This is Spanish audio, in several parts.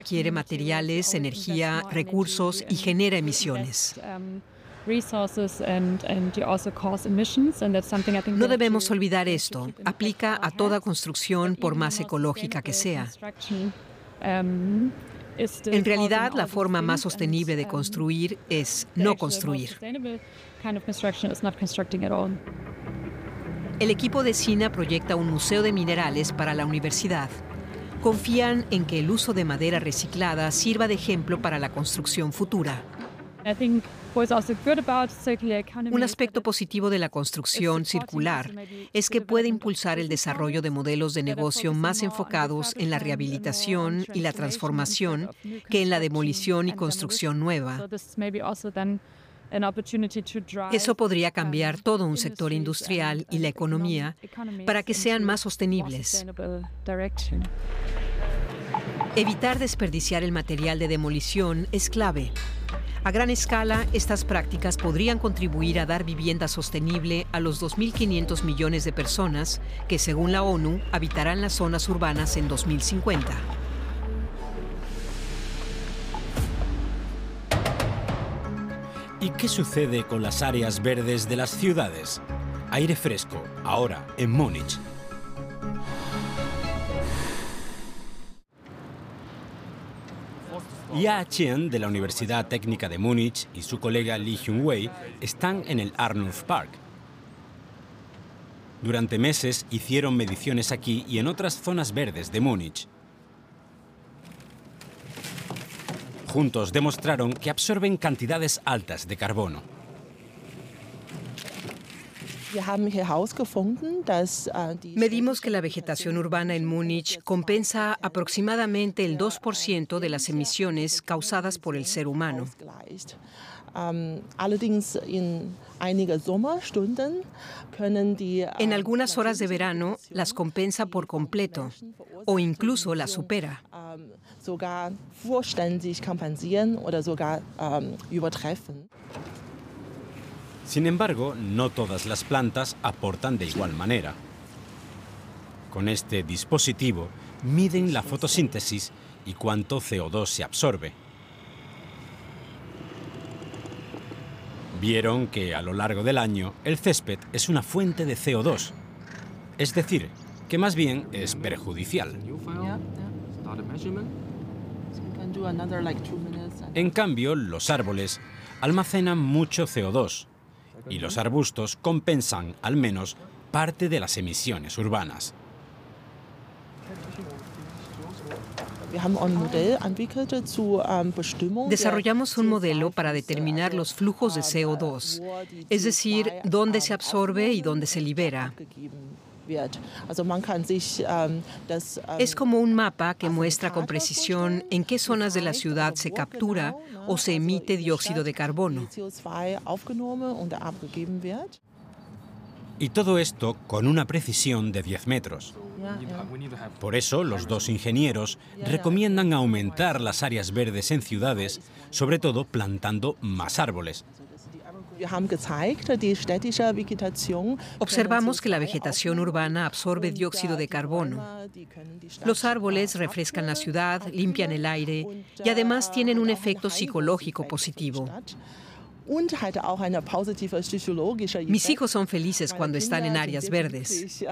Requiere materiales, energía, recursos y genera emisiones. No debemos olvidar esto. Aplica a toda construcción, por más ecológica que sea. En realidad, la forma más sostenible de construir es no construir. El equipo de SINA proyecta un museo de minerales para la universidad. Confían en que el uso de madera reciclada sirva de ejemplo para la construcción futura. Un aspecto positivo de la construcción circular es que puede impulsar el desarrollo de modelos de negocio más enfocados en la rehabilitación y la transformación que en la demolición y construcción nueva. Eso podría cambiar todo un sector industrial y la economía para que sean más sostenibles. Evitar desperdiciar el material de demolición es clave. A gran escala, estas prácticas podrían contribuir a dar vivienda sostenible a los 2.500 millones de personas que, según la ONU, habitarán las zonas urbanas en 2050. ¿Y qué sucede con las áreas verdes de las ciudades? Aire fresco, ahora en Múnich. Ya Qian, de la Universidad Técnica de Múnich, y su colega Li Hyun-wei están en el Arnulf Park. Durante meses hicieron mediciones aquí y en otras zonas verdes de Múnich. Juntos demostraron que absorben cantidades altas de carbono. Medimos que la vegetación urbana en Múnich compensa aproximadamente el 2% de las emisiones causadas por el ser humano. En algunas horas de verano las compensa por completo o incluso las supera. Sin embargo, no todas las plantas aportan de igual manera. Con este dispositivo miden la fotosíntesis y cuánto CO2 se absorbe. Vieron que a lo largo del año el césped es una fuente de CO2, es decir, que más bien es perjudicial. En cambio, los árboles almacenan mucho CO2 y los arbustos compensan al menos parte de las emisiones urbanas. Desarrollamos un modelo para determinar los flujos de CO2, es decir, dónde se absorbe y dónde se libera. Es como un mapa que muestra con precisión en qué zonas de la ciudad se captura o se emite dióxido de carbono. Y todo esto con una precisión de 10 metros. Por eso, los dos ingenieros recomiendan aumentar las áreas verdes en ciudades, sobre todo plantando más árboles. Observamos que la vegetación urbana absorbe dióxido de carbono. Los árboles refrescan la ciudad, limpian el aire y además tienen un efecto psicológico positivo. Mis hijos son felices cuando están en áreas verdes.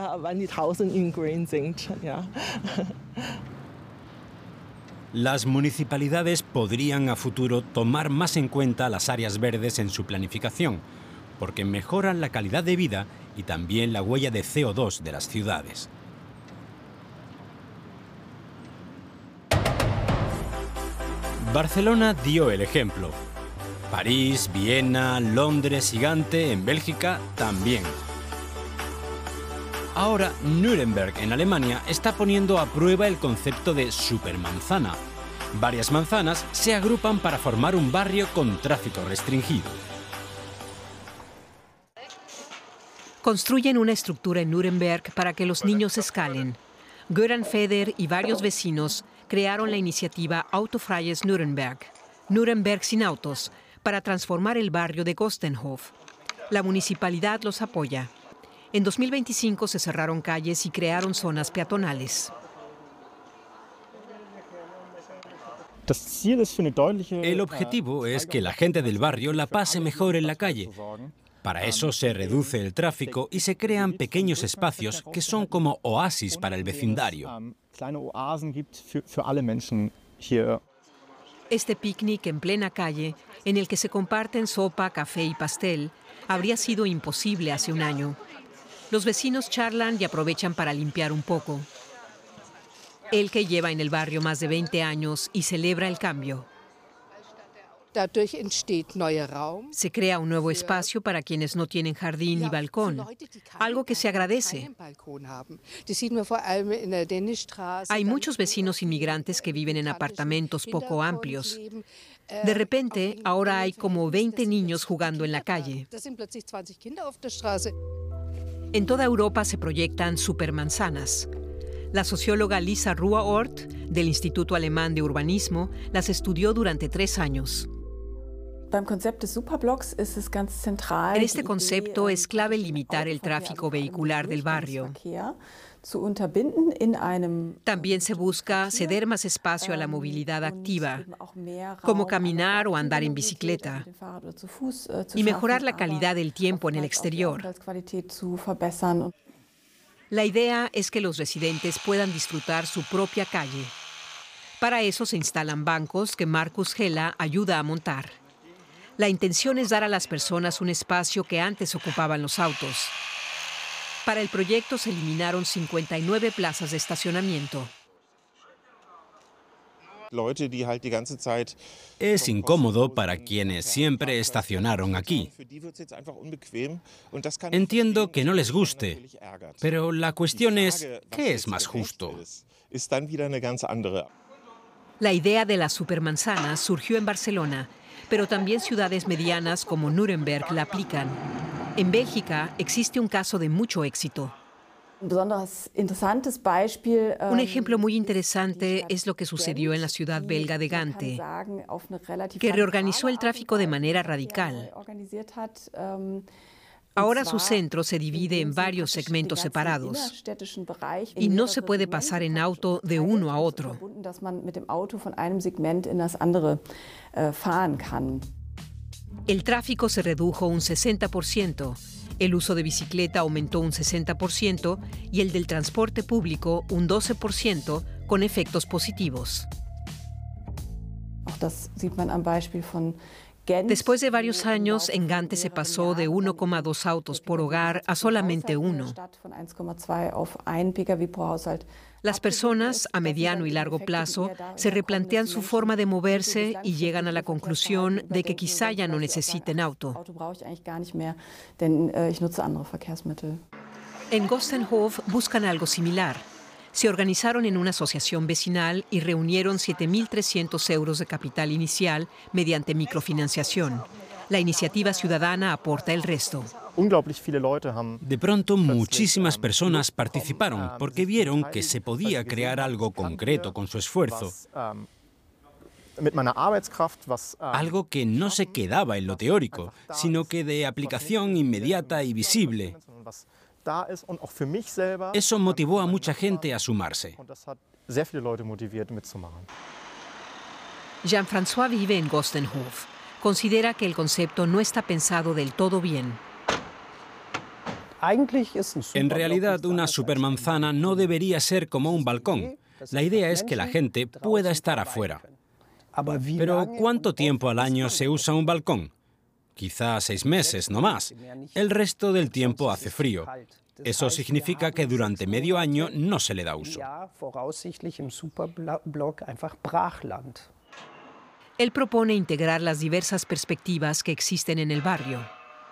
Las municipalidades podrían a futuro tomar más en cuenta las áreas verdes en su planificación, porque mejoran la calidad de vida y también la huella de CO2 de las ciudades. Barcelona dio el ejemplo. París, Viena, Londres y Gante en Bélgica también. Ahora, Nuremberg en Alemania está poniendo a prueba el concepto de supermanzana. Varias manzanas se agrupan para formar un barrio con tráfico restringido. Construyen una estructura en Nuremberg para que los niños escalen. Göran Feder y varios vecinos crearon la iniciativa Autofreies Nuremberg, Nuremberg sin autos, para transformar el barrio de Gostenhof. La municipalidad los apoya. En 2025 se cerraron calles y crearon zonas peatonales. El objetivo es que la gente del barrio la pase mejor en la calle. Para eso se reduce el tráfico y se crean pequeños espacios que son como oasis para el vecindario. Este picnic en plena calle, en el que se comparten sopa, café y pastel, habría sido imposible hace un año. Los vecinos charlan y aprovechan para limpiar un poco. Él, que lleva en el barrio más de 20 años y celebra el cambio. Se crea un nuevo espacio para quienes no tienen jardín ni balcón, algo que se agradece. Hay muchos vecinos inmigrantes que viven en apartamentos poco amplios. De repente, ahora hay como 20 niños jugando en la calle. En toda Europa se proyectan supermanzanas. La socióloga Lisa Ruhr-Ort, del Instituto Alemán de Urbanismo, las estudió durante 3 años. En este concepto es clave limitar el tráfico vehicular del barrio. También se busca ceder más espacio a la movilidad activa, como caminar o andar en bicicleta, y mejorar la calidad del tiempo en el exterior. La idea es que los residentes puedan disfrutar su propia calle. Para eso se instalan bancos que Markus Hella ayuda a montar. La intención es dar a las personas un espacio que antes ocupaban los autos. Para el proyecto se eliminaron 59 plazas de estacionamiento. Es incómodo para quienes siempre estacionaron aquí. Entiendo que no les guste, pero la cuestión es, ¿qué es más justo? La idea de las supermanzanas surgió en Barcelona, pero también ciudades medianas como Nuremberg la aplican. En Bélgica existe un caso de mucho éxito. Un ejemplo muy interesante es lo que sucedió en la ciudad belga de Gante, que reorganizó el tráfico de manera radical. Ahora su centro se divide en varios segmentos separados y no se puede pasar en auto de uno a otro. El tráfico se redujo un 60%, el uso de bicicleta aumentó un 60% y el del transporte público un 12%, con efectos positivos. Después de varios años, en Gante se pasó de 1,2 autos por hogar a solamente 1. Las personas, a mediano y largo plazo, se replantean su forma de moverse y llegan a la conclusión de que quizá ya no necesiten auto. En Gostenhof buscan algo similar. Se organizaron en una asociación vecinal y reunieron 7.300 euros de capital inicial mediante microfinanciación. La iniciativa ciudadana aporta el resto. De pronto, muchísimas personas participaron porque vieron que se podía crear algo concreto con su esfuerzo. Algo que no se quedaba en lo teórico, sino que de aplicación inmediata y visible. Eso motivó a mucha gente a sumarse. Jean-François vive en Gostenhof. Considera que el concepto no está pensado del todo bien. En realidad, una supermanzana no debería ser como un balcón. La idea es que la gente pueda estar afuera. Pero ¿cuánto tiempo al año se usa un balcón? Quizá 6 meses, no más. El resto del tiempo hace frío. Eso significa que durante medio año no se le da uso. Él propone integrar las diversas perspectivas que existen en el barrio.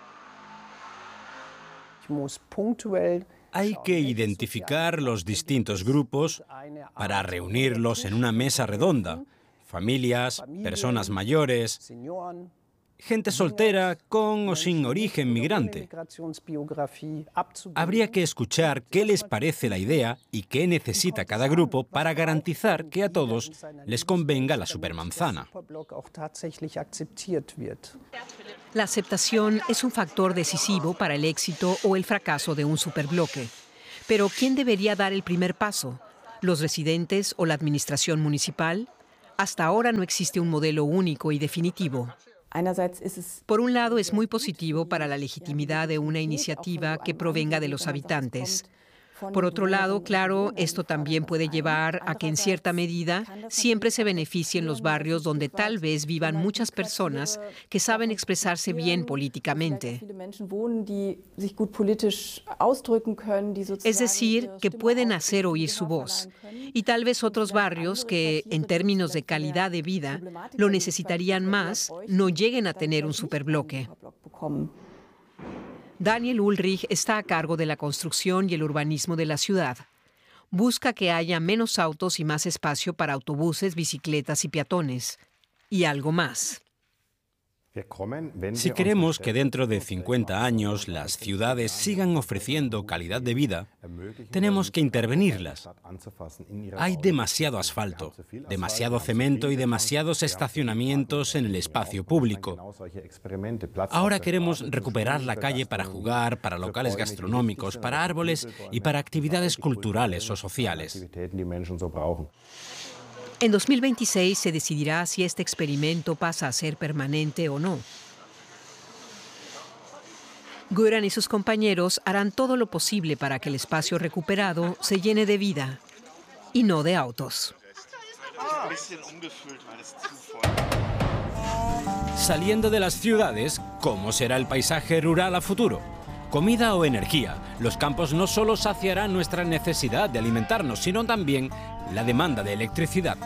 Hay que identificar los distintos grupos para reunirlos en una mesa redonda. Familias, personas mayores, gente soltera con o sin origen migrante. Habría que escuchar qué les parece la idea y qué necesita cada grupo para garantizar que a todos les convenga la supermanzana. La aceptación es un factor decisivo para el éxito o el fracaso de un superbloque. Pero ¿quién debería dar el primer paso? ¿Los residentes o la administración municipal? Hasta ahora no existe un modelo único y definitivo. Por un lado, es muy positivo para la legitimidad de una iniciativa que provenga de los habitantes. Por otro lado, claro, esto también puede llevar a que en cierta medida siempre se beneficien los barrios donde tal vez vivan muchas personas que saben expresarse bien políticamente. Es decir, que pueden hacer oír su voz. Y tal vez otros barrios que, en términos de calidad de vida, lo necesitarían más, no lleguen a tener un superbloque. Daniel Ulrich está a cargo de la construcción y el urbanismo de la ciudad. Busca que haya menos autos y más espacio para autobuses, bicicletas y peatones. Y algo más. Si queremos que dentro de 50 años las ciudades sigan ofreciendo calidad de vida, tenemos que intervenirlas. Hay demasiado asfalto, demasiado cemento y demasiados estacionamientos en el espacio público. Ahora queremos recuperar la calle para jugar, para locales gastronómicos, para árboles y para actividades culturales o sociales. En 2026 se decidirá si este experimento pasa a ser permanente o no. Göran y sus compañeros harán todo lo posible para que el espacio recuperado se llene de vida y no de autos. Saliendo de las ciudades, ¿cómo será el paisaje rural a futuro? Comida o energía. Los campos no solo saciarán nuestra necesidad de alimentarnos, sino también la demanda de electricidad.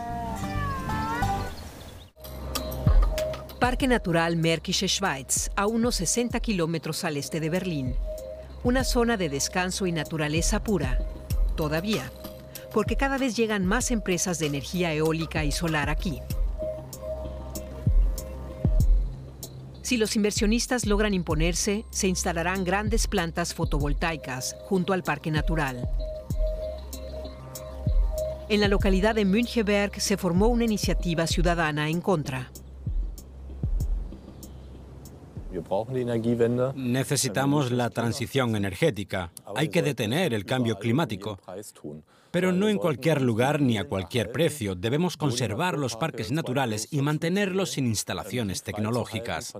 Parque Natural Märkische Schweiz, a unos 60 kilómetros al este de Berlín. Una zona de descanso y naturaleza pura. Todavía. Porque cada vez llegan más empresas de energía eólica y solar aquí. Si los inversionistas logran imponerse, se instalarán grandes plantas fotovoltaicas junto al Parque Natural. En la localidad de Müncheberg se formó una iniciativa ciudadana en contra. Necesitamos la transición energética. Hay que detener el cambio climático. Pero no en cualquier lugar ni a cualquier precio. Debemos conservar los parques naturales y mantenerlos sin instalaciones tecnológicas.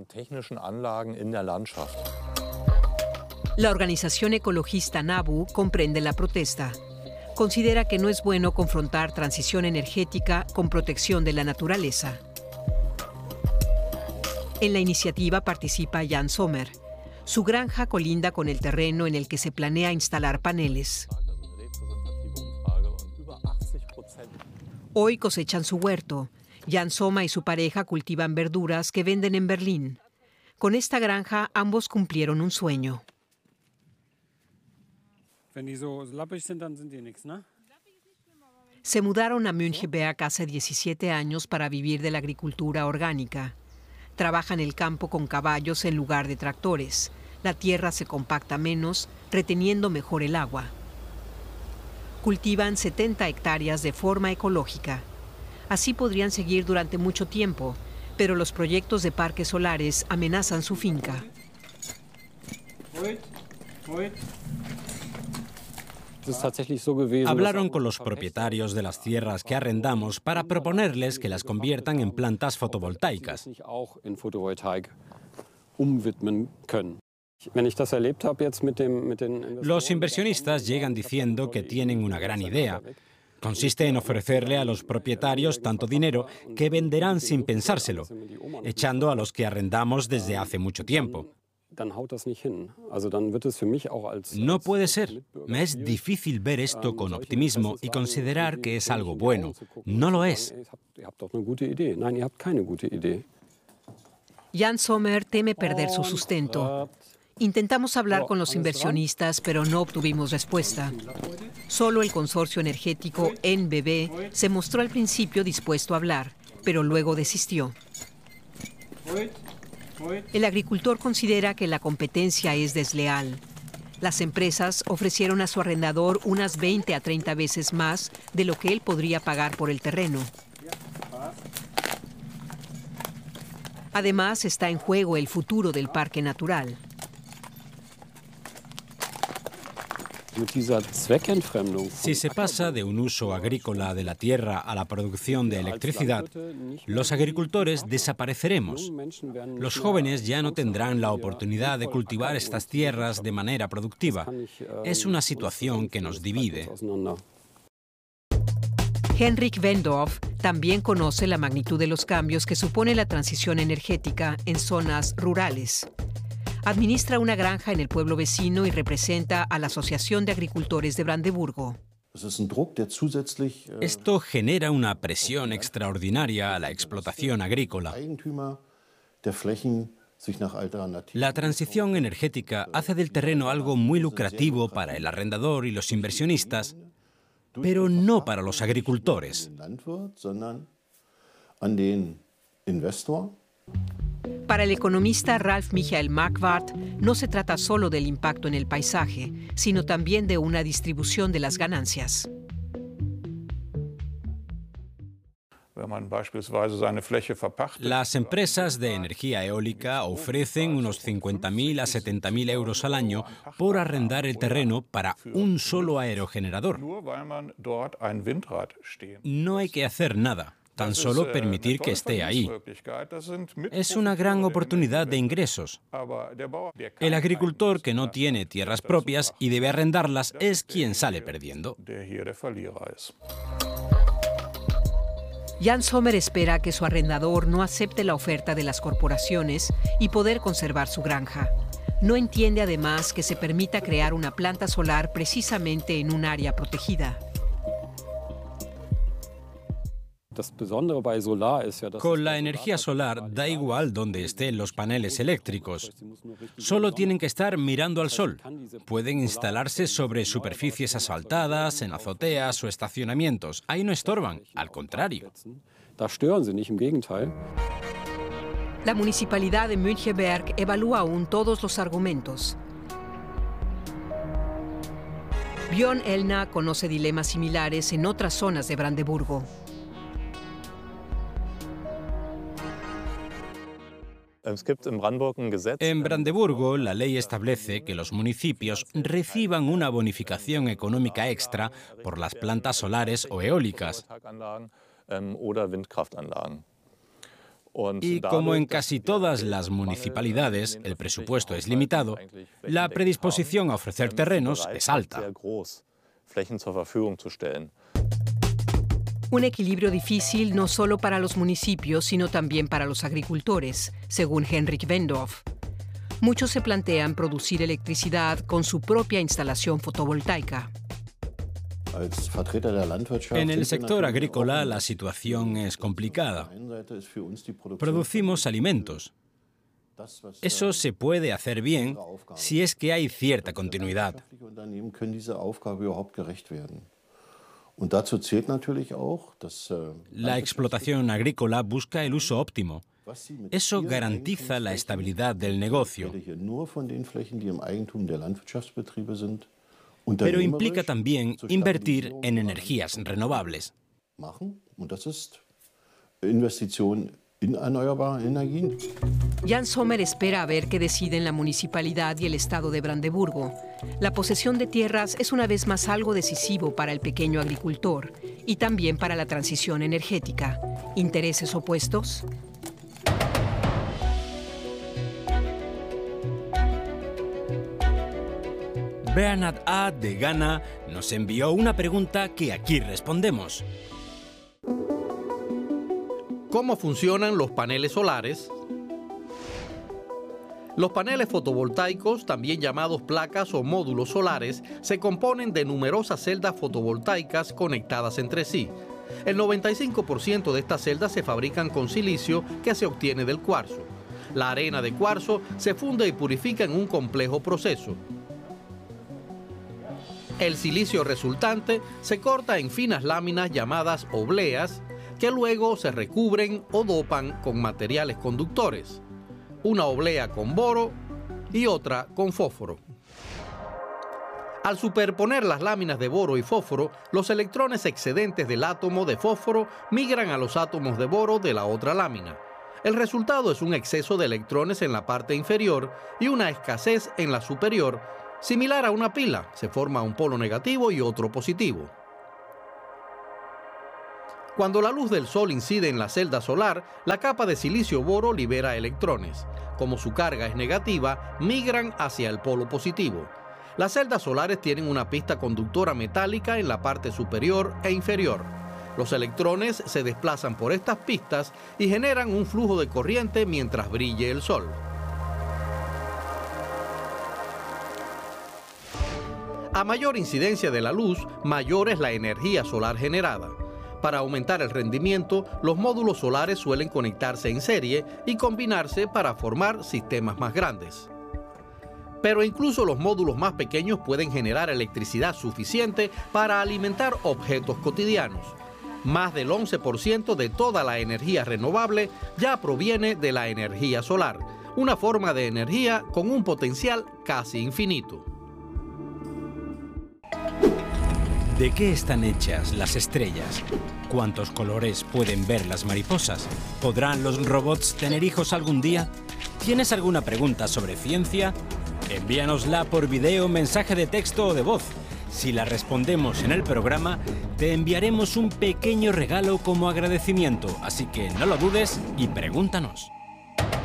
La organización ecologista NABU comprende la protesta. Considera que no es bueno confrontar transición energética con protección de la naturaleza. En la iniciativa participa Jan Sommer. Su granja colinda con el terreno en el que se planea instalar paneles. Hoy cosechan su huerto. Jan Sommer y su pareja cultivan verduras que venden en Berlín. Con esta granja ambos cumplieron un sueño. Se mudaron a Müncheberg hace 17 años para vivir de la agricultura orgánica. Trabajan el campo con caballos en lugar de tractores. La tierra se compacta menos, reteniendo mejor el agua. Cultivan 70 hectáreas de forma ecológica. Así podrían seguir durante mucho tiempo, pero los proyectos de parques solares amenazan su finca. Hablaron con los propietarios de las tierras que arrendamos para proponerles que las conviertan en plantas fotovoltaicas. Los inversionistas llegan diciendo que tienen una gran idea. Consiste en ofrecerle a los propietarios tanto dinero que venderán sin pensárselo, echando a los que arrendamos desde hace mucho tiempo. No puede ser. Me es difícil ver esto con optimismo y considerar que es algo bueno. No lo es. Jan Sommer teme perder su sustento. Intentamos hablar con los inversionistas, pero no obtuvimos respuesta. Solo el consorcio energético NBB se mostró al principio dispuesto a hablar, pero luego desistió. El agricultor considera que la competencia es desleal. Las empresas ofrecieron a su arrendador unas 20 a 30 veces más de lo que él podría pagar por el terreno. Además, está en juego el futuro del parque natural. Si se pasa de un uso agrícola de la tierra a la producción de electricidad, los agricultores desapareceremos. Los jóvenes ya no tendrán la oportunidad de cultivar estas tierras de manera productiva. Es una situación que nos divide. Henrik Wendorf también conoce la magnitud de los cambios que supone la transición energética en zonas rurales. Administra una granja en el pueblo vecino y representa a la Asociación de Agricultores de Brandeburgo. Esto genera una presión extraordinaria a la explotación agrícola. La transición energética hace del terreno algo muy lucrativo para el arrendador y los inversionistas, pero no para los agricultores. Para el economista Ralf Michael Marquardt, no se trata solo del impacto en el paisaje, sino también de una distribución de las ganancias. Las empresas de energía eólica ofrecen unos 50.000 a 70.000 euros al año por arrendar el terreno para un solo aerogenerador. No hay que hacer nada, tan solo permitir que esté ahí. Es una gran oportunidad de ingresos. El agricultor que no tiene tierras propias y debe arrendarlas es quien sale perdiendo. Jan Sommer espera que su arrendador no acepte la oferta de las corporaciones y poder conservar su granja. No entiende además que se permita crear una planta solar precisamente en un área protegida. Con la energía solar da igual dónde estén los paneles eléctricos. Solo tienen que estar mirando al sol. Pueden instalarse sobre superficies asfaltadas, en azoteas o estacionamientos. Ahí no estorban, al contrario. La municipalidad de Münchenberg evalúa aún todos los argumentos. Björn Elna conoce dilemas similares en otras zonas de Brandeburgo. En Brandeburgo, la ley establece que los municipios reciban una bonificación económica extra por las plantas solares o eólicas. Y como en casi todas las municipalidades el presupuesto es limitado, la predisposición a ofrecer terrenos es alta. Un equilibrio difícil no solo para los municipios, sino también para los agricultores, según Henrik Wendorf. Muchos se plantean producir electricidad con su propia instalación fotovoltaica. En el sector agrícola la situación es complicada. Producimos alimentos. Eso se puede hacer bien si es que hay cierta continuidad. La explotación agrícola busca el uso óptimo. Eso garantiza la estabilidad del negocio. Pero implica también invertir en energías renovables. Jan Sommer espera a ver qué deciden la municipalidad y el estado de Brandeburgo. La posesión de tierras es una vez más algo decisivo para el pequeño agricultor y también para la transición energética. ¿Intereses opuestos? Bernard A. de Ghana nos envió una pregunta que aquí respondemos. ¿Cómo funcionan los paneles solares? Los paneles fotovoltaicos, también llamados placas o módulos solares, se componen de numerosas celdas fotovoltaicas conectadas entre sí. El 95% de estas celdas se fabrican con silicio que se obtiene del cuarzo. La arena de cuarzo se funde y purifica en un complejo proceso. El silicio resultante se corta en finas láminas llamadas obleas, que luego se recubren o dopan con materiales conductores, una oblea con boro y otra con fósforo. Al superponer las láminas de boro y fósforo, los electrones excedentes del átomo de fósforo migran a los átomos de boro de la otra lámina. El resultado es un exceso de electrones en la parte inferior y una escasez en la superior, Similar a una pila, se forma un polo negativo y otro positivo. Cuando la luz del sol incide en la celda solar, la capa de silicio-boro libera electrones. Como su carga es negativa, migran hacia el polo positivo. Las celdas solares tienen una pista conductora metálica en la parte superior e inferior. Los electrones se desplazan por estas pistas y generan un flujo de corriente mientras brille el sol. A mayor incidencia de la luz, mayor es la energía solar generada. Para aumentar el rendimiento, los módulos solares suelen conectarse en serie y combinarse para formar sistemas más grandes. Pero incluso los módulos más pequeños pueden generar electricidad suficiente para alimentar objetos cotidianos. Más del 11% de toda la energía renovable ya proviene de la energía solar, una forma de energía con un potencial casi infinito. ¿De qué están hechas las estrellas? ¿Cuántos colores pueden ver las mariposas? ¿Podrán los robots tener hijos algún día? ¿Tienes alguna pregunta sobre ciencia? Envíanosla por video, mensaje de texto o de voz. Si la respondemos en el programa, te enviaremos un pequeño regalo como agradecimiento, así que no lo dudes y pregúntanos.